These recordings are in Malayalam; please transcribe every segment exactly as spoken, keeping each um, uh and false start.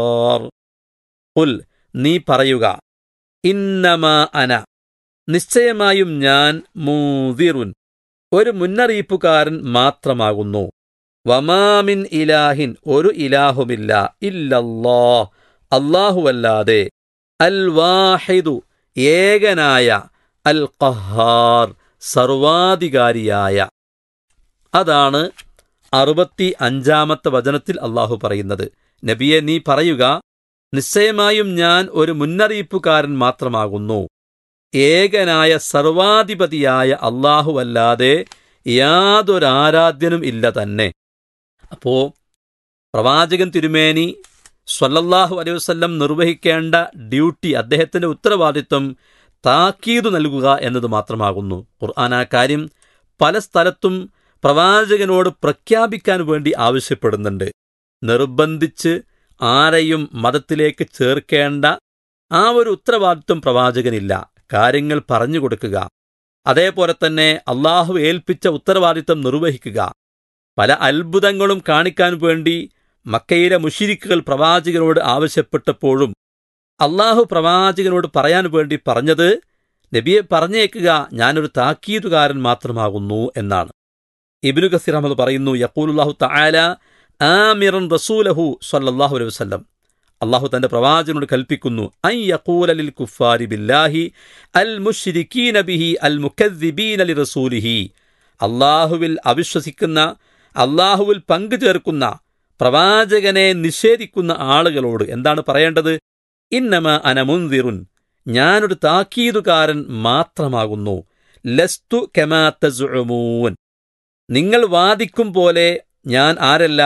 ഖുൽ നീ പറയുക, ഇന്നമാ അന നിശ്ചയമായും ഞാൻ മുൻദിറുൻ ഒരു മുന്നറിയിപ്പുകാരൻ മാത്രമാകുന്നു. വമാമിൻ ഇലാഹിൻ ഒരു ഇലാഹുമില്ല ഇല്ലല്ലാഹ് അല്ലാഹുവല്ലാതെ, അൽ വാഹിദു ഏകനായ, അൽ ഖഹാർ സർവാധികാരിയായ. അതാണ് അറുപത്തി അഞ്ചാമത്തെ വചനത്തിൽ അള്ളാഹു പറയുന്നത്. നബിയെ നീ പറയുക, നിശ്ചയമായും ഞാൻ ഒരു മുന്നറിയിപ്പുകാരൻ മാത്രമാകുന്നു. ഏകനായ സർവാധിപതിയായ അല്ലാഹുവല്ലാതെ യാതൊരാരാധ്യനും ഇല്ല തന്നെ. അപ്പോ പ്രവാചകൻ തിരുമേനി സ്വല്ലല്ലാഹു അലൈഹി വസല്ലം നിർവഹിക്കേണ്ട ഡ്യൂട്ടി, അദ്ദേഹത്തിന്റെ ഉത്തരവാദിത്വം താക്കീതു നൽകുക എന്നത് മാത്രമാകുന്നു. ഖുർആൻ ആ കാര്യം പല സ്ഥലത്തും പ്രവാചകനോട് പ്രഖ്യാപിക്കാൻ വേണ്ടി ആവശ്യപ്പെടുന്നുണ്ട്. നിർബന്ധിച്ച് ആരെയും മതത്തിലേക്ക് ചേർക്കേണ്ട ആ ഒരു ഉത്തരവാദിത്വം പ്രവാചകനില്ല. കാര്യങ്ങൾ പറഞ്ഞു കൊടുക്കുക, അതേപോലെ തന്നെ അള്ളാഹു ഏൽപ്പിച്ച ഉത്തരവാദിത്വം നിർവഹിക്കുക. പല അത്ഭുതങ്ങളും കാണിക്കാൻ വേണ്ടി മക്കയിലെ മുശ്രിക്കുകൾ പ്രവാചകനോട് ആവശ്യപ്പെട്ടപ്പോഴും അള്ളാഹു പ്രവാചകനോട് പറയാൻ വേണ്ടി പറഞ്ഞത്, നബിയെ പറഞ്ഞേക്കുക, ഞാനൊരു താക്കീതുകാരൻ മാത്രമാകുന്നു എന്നാണ്. ഇബ്നു കസീർ അഹ്മദ് പറയുന്നു, യഖൂലുല്ലാഹു തആല ആമിറൻ റസൂലഹു സ്വല്ലല്ലാഹു അലൈഹി വസല്ലം, അള്ളാഹു തന്റെ പ്രവാചകനോട് കൽപ്പിക്കുന്നു, അൻ യഖൂല ലിൽ കുഫാരി ബില്ലാഹി അൽ മുശ്രികീന ബിഹി അൽ മുകദ്ദിബീന ലിറസൂലിഹി, അള്ളാഹുവിൽ അവിശ്വസിക്കുന്ന, അള്ളാഹുവിൽ പങ്കു ചേർക്കുന്ന, പ്രവാചകനെ നിഷേധിക്കുന്ന ആളുകളോട് എന്താണ് പറയേണ്ടത്? ഇന്നമാ അന മുൻദിറുൻ, ഞാനൊരു താക്കീതുകാരൻ മാത്രമാകുന്നു. ലസ്തു കമാ തസ്ഉമൂൻ, നിങ്ങൾ വാദിക്കും പോലെ ഞാൻ ആരല്ല,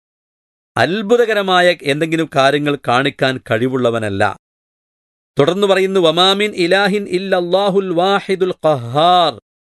അത്ഭുതകരമായ എന്തെങ്കിലും കാര്യങ്ങൾ കാണിക്കാൻ കഴിവുള്ളവനല്ല. തുടർന്ന് പറയുന്നു, വമാമിൻ ഇലാഹിൻ ഇല്ലല്ലാഹുൽ വാഹിദുൽ ഖഹാർ,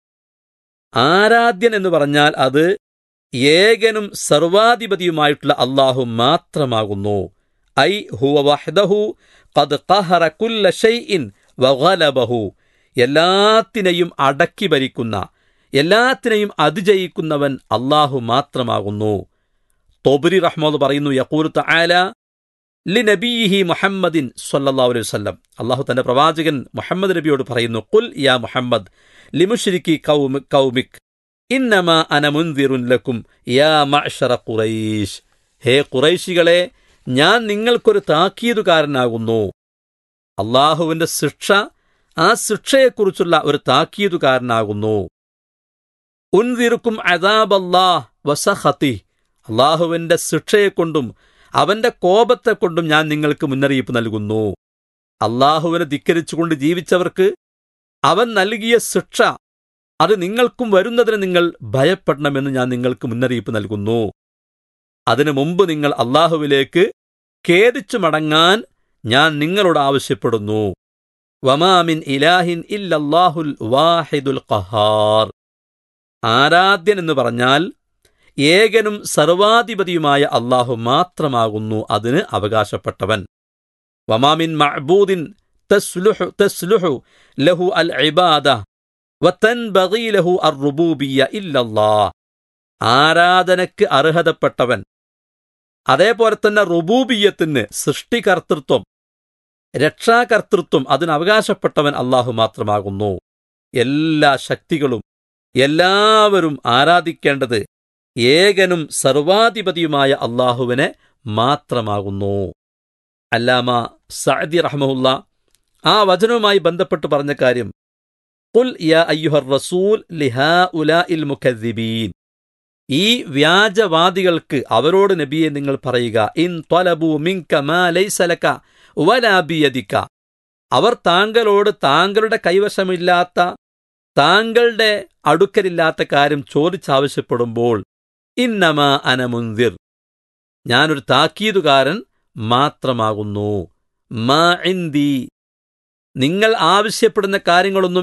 ആരാധ്യൻ എന്ന് പറഞ്ഞാൽ അത് ഏകനും സർവാധിപതിയുമായിട്ടുള്ള അള്ളാഹു മാത്രമാകുന്നു. ഐ ഹുവ വഹ്ദഹു ഖദ് ഖഹറ കുല്ല ശൈഇൻ വഗലബഹു, എല്ലാത്തിനെയും അടക്കി ഭരിക്കുന്ന, എല്ലാത്തിനെയും അതിജയിക്കുന്നവൻ അള്ളാഹു മാത്രമാകുന്നു. തൊബരി റഹ്മത്ത് പറയുന്നു, യഖൂലു തആല ലിനബിയിഹി മുഹമ്മദിൻ സ്വല്ലല്ലാഹു അലൈഹി വസല്ലം, അള്ളാഹു തന്റെ പ്രവാചകൻ മുഹമ്മദ് നബിയോട് പറയുന്നു, ഖുൽ യാ മുഹമ്മദ് ലിമുശ്രിക്കി ഖൗമി ഖൗമിക് ഇന്നമാ അന മുൻദിറുൻ ലക്കും യാ മഅ്ശറ ഖുറൈശ്, ഹേ ഖുറൈശികളെ, ഞാൻ നിങ്ങൾക്കൊരു താക്കീതുകാരനാകുന്നു. അള്ളാഹുവിന്റെ ശിക്ഷ, ആ ശിക്ഷയെക്കുറിച്ചുള്ള ഒരു താക്കീതുകാരനാകുന്നു. ഉൻദിറുക്കും അദാബല്ലാഹ് വസഖതി, അള്ളാഹുവിന്റെ ശിക്ഷയെക്കൊണ്ടും അവന്റെ കോപത്തെക്കൊണ്ടും ഞാൻ നിങ്ങൾക്ക് മുന്നറിയിപ്പ് നൽകുന്നു. അള്ളാഹുവിനെ ധിക്കരിച്ചുകൊണ്ട് ജീവിച്ചവർക്ക് അവൻ നൽകിയ ശിക്ഷ അത് നിങ്ങൾക്കും വരുന്നതിന് നിങ്ങൾ ഭയപ്പെടണമെന്ന് ഞാൻ നിങ്ങൾക്ക് മുന്നറിയിപ്പ് നൽകുന്നു. അതിനു മുമ്പ് നിങ്ങൾ അള്ളാഹുവിലേക്ക് ഖേദിച്ചു മടങ്ങാൻ ഞാൻ നിങ്ങളോട് ആവശ്യപ്പെടുന്നു. വമാമിൻ ഇലാഹിൻ ഇല്ലല്ലാഹുൽ വാഹിദുൽ ഖഹാർ, ആരാധ്യൻ എന്ന് പറഞ്ഞാൽ ഏകനും സർവാധിപതിയുമായ അള്ളാഹു മാത്രമാകുന്നു അതിന് അവകാശപ്പെട്ടവൻ. വമാമിൻ മഅബൂദിൻ തസ്ലുഹു തസ്ലുഹു ലഹു അൽ ഇബാദ വതൻബഗി ലഹു അർറുബൂബിയ്യ ഇല്ലല്ലാഹ്, ആരാധനയ്ക്ക് അർഹതപ്പെട്ടവൻ, അതേപോലെ തന്നെ റുബൂബിയ്യത്തിന് സൃഷ്ടികർത്തൃത്വം, രക്ഷാകർത്തൃത്വം അതിന് അവകാശപ്പെട്ടവൻ അള്ളാഹു മാത്രമാകുന്നു. എല്ലാ ശക്തികളും എല്ലാവരും ആരാധിക്കേണ്ടത് ഏകനും സർവാധിപതിയുമായ അള്ളാഹുവിനെ മാത്രമാകുന്നു. അല്ലാമ സഅദി റഹ്മഹുല്ല ആ വചനവുമായി ബന്ധപ്പെട്ട് പറഞ്ഞ കാര്യം, ഖുൽ യാ അയ്യുഹർ റസൂൽ ലിഹാഉലാഇൽ മുകദ്ദിബീൻ, ഈ വ്യാജവാദികൾക്ക് അവരോട് നബിയെ നിങ്ങൾ പറയുക, ഇൻ ത്വലബു മിൻക മാ ലൈസ ലക വലാ ബിയദിക, അവർ താങ്കളോട് താങ്കളുടെ കൈവശമില്ലാത്ത, താങ്കളുടെ അടുക്കലില്ലാത്ത കാര്യം ചോദിച്ചാവശ്യപ്പെടുമ്പോൾ, ഇന്നമാ അന മുൻദിർ, ഞാനൊരു താക്കീതുകാരൻ മാത്രമാകുന്നു. മാ ഇൻദി, നിങ്ങൾ ആവശ്യപ്പെടുന്ന കാര്യങ്ങളൊന്നും